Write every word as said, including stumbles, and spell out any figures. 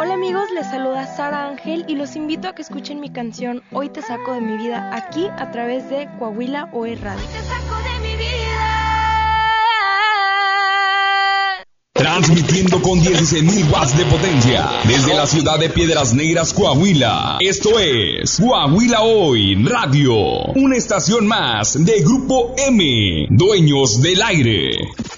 Hola amigos, les saluda Sara Ángel y los invito a que escuchen mi canción Hoy te saco de mi vida aquí a través de Coahuila O E Radio. Hoy te saco de mi vida. Transmitiendo con dieciséis mil watts de potencia desde la ciudad de Piedras Negras, Coahuila. Esto es Coahuila Hoy Radio, una estación más de Grupo M, dueños del aire.